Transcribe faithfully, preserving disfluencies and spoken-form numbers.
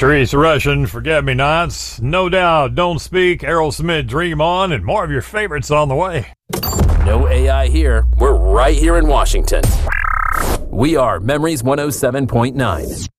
Therese Russian, Forget-Me-Nots, No Doubt, Don't Speak, Aerosmith, Dream On, and more of your favorites on the way. No A I here. We're right here in Washington. We are Memories one oh seven point nine.